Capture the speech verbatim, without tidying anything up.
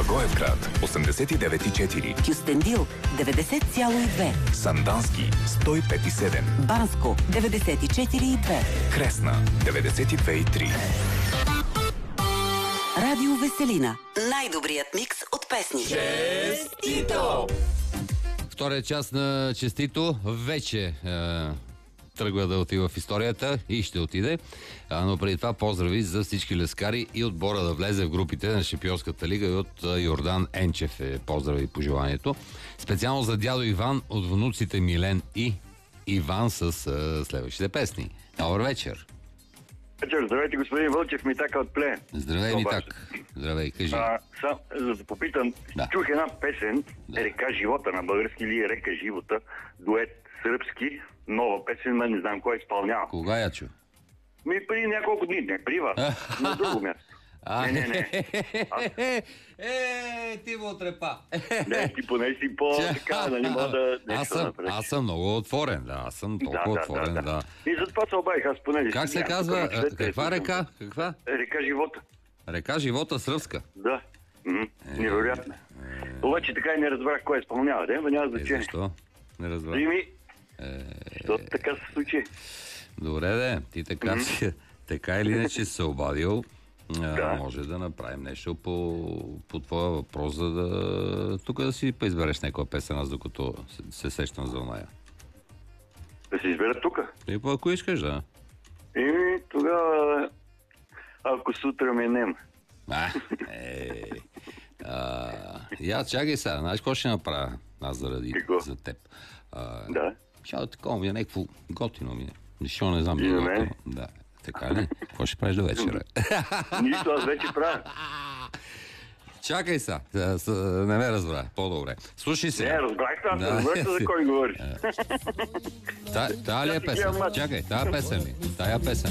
Благоевград осемдесет и девет и четири, Кюстендил деветдесет цяло и две, Сандански сто и пет и седем, Банско деветдесет и четири и две, Кресна деветдесет и две и три. Радио Веселина. Най-добрият микс от песни. Честито! Втория част на Честито вече е, тръгва да отива в историята и ще отиде. А, но преди това поздрави за всички лескари и отбора да влезе в групите на Шампионската лига и от Йордан Енчев е поздрави по желанието. Специално за дядо Иван от внуците Милен и Иван с е, следващите песни. Добър вечер! Вечер, здравейте, господин Вълчев, Митака от Плевен. Здравей, Митак. Здравей, кажи. А, сам, за да попитам, Да. чух една песен, Да. Река живота на български или Река живота, дует сръбски, нова песен, но не знам кой изпълнява. Кога я чу? Ми преди няколко дни, не при вас, на друго място. А, Не, не, не. Е, ти му отрепа. Не, ти поне си по-така, нали, мога да Аз нещо съм, направиш. аз съм много отворен, да. Аз съм толкова отворен, да. И затова се обадих, аз понеже... Как се нямам казва? тук на света, Каква ето, река? Каква? Река живота, Река живота сръбска. да. М, Невероятно. Обаче така и не разбрах кой изпълнява, да? Няма Е, значение. защо? Не разбрах. Ими, защото така се случи. Добре, де. Ти така, си, така или иначе се обадил. А, Да. може да направим нещо по, по твоя въпрос, за да тук да си поизбереш някоя песен, аз докато се, се сещам за оная. Да се изберат тук. И по ако искаш, да. Еми, тогава, ако сутрин минем. А, е, а, я чакай сега, знаеш какво ще направя аз заради Какво? за теб? А, Да. Ще такова ми е някакво готино ми е. Защо не знам И на друго. мен. Да, така ли? Какво ще правиш до вечера? Нищо, аз вече правя. Чакай сега, да, с- не ме разбра, по-добре. Слушай Не, сега. разбрах аз, Да. разбрах за кой говориш. Та, тая ли е Аз песен? такива мачи. Чакай, тая песен ми. Тая песен.